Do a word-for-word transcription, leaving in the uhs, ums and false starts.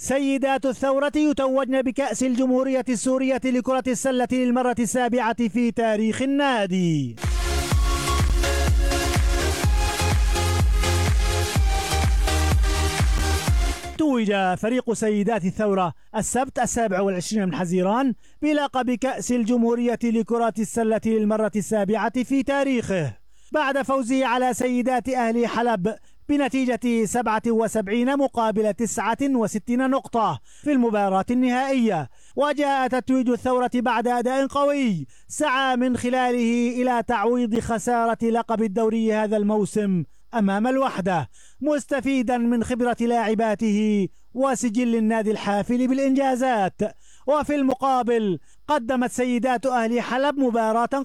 سيدات الثورة يتوجن بكأس الجمهورية السورية لكرة السلة للمرة السابعة في تاريخ النادي. توج فريق سيدات الثورة السبت السابع والعشرين من حزيران بلقب كأس الجمهورية لكرة السلة للمرة السابعة في تاريخه بعد فوزه على سيدات أهل حلب بنتيجة سبعة وسبعين مقابل تسعة وستين نقطة في المباراة النهائية. وجاء تتويج الثورة بعد أداء قوي سعى من خلاله إلى تعويض خسارة لقب الدوري هذا الموسم أمام الوحدة، مستفيدا من خبرة لاعباته وسجل النادي الحافل بالإنجازات. وفي المقابل قدمت سيدات أهل حلب مباراة